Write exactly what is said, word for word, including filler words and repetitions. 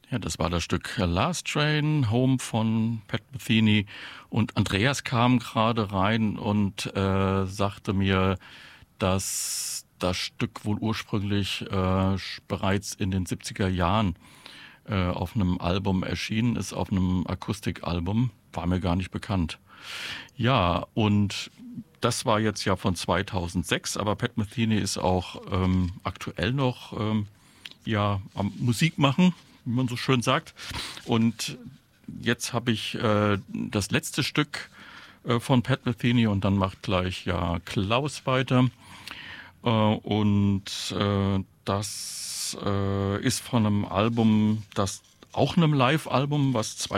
Ja, das war das Stück Last Train Home von Pat Metheny. Und Andreas kam gerade rein und äh, sagte mir, dass das Stück wohl ursprünglich äh, bereits in den siebziger Jahren äh, auf einem Album erschienen ist, auf einem Akustikalbum. War mir gar nicht bekannt. Ja, und das war jetzt ja von zweitausendsechs, aber Pat Metheny ist auch ähm, aktuell noch ähm, ja, am Musik machen, wie man so schön sagt. Und jetzt habe ich äh, das letzte Stück äh, von Pat Metheny und dann macht gleich ja Klaus weiter. Äh, und äh, das äh, ist von einem Album, das auch einem Live-Album, was